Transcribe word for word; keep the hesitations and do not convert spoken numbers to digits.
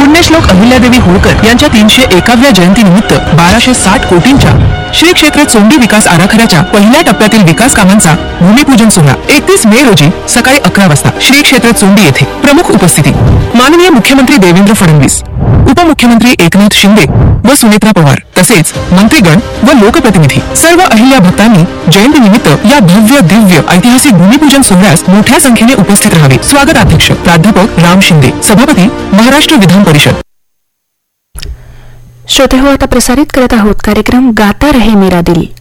पुण्यश्लोक अहिल्यादेवी होळकर यांच्या तीनशे एकाव्या जयंतीनिमित्त बाराशे साठ कोटींच्या श्री क्षेत्र चोंडी विकास आराखड्याच्या पहिल्या टप्प्यातील विकास कामांचा भूमिपूजन सोहळा एकतीस मे रोजी सकाळी अकरा वाजता श्री क्षेत्र चोंडी येथे. प्रमुख उपस्थिती माननीय मुख्यमंत्री देवेंद्र फडणवीस, उपमुख्यमंत्री एकनाथ शिंदे व सुनेत्रा पवार तसेच मंत्रीगण व लोकप्रतिनिधी. सर्व अहिल्या भक्तांनी जयंतीनिमित्त या भव्य दिव्य ऐतिहासिक भूमिपूजन सोहळ्यास मोठ्या संख्येने उपस्थित राहावे. स्वागताध्यक्ष प्राध्यापक राम शिंदे, सभापती महाराष्ट्र विधान परिषद. श्रोते हो, आता प्रसारित करत आहोत कार्यक्रम गाता रहे मेरा दिल.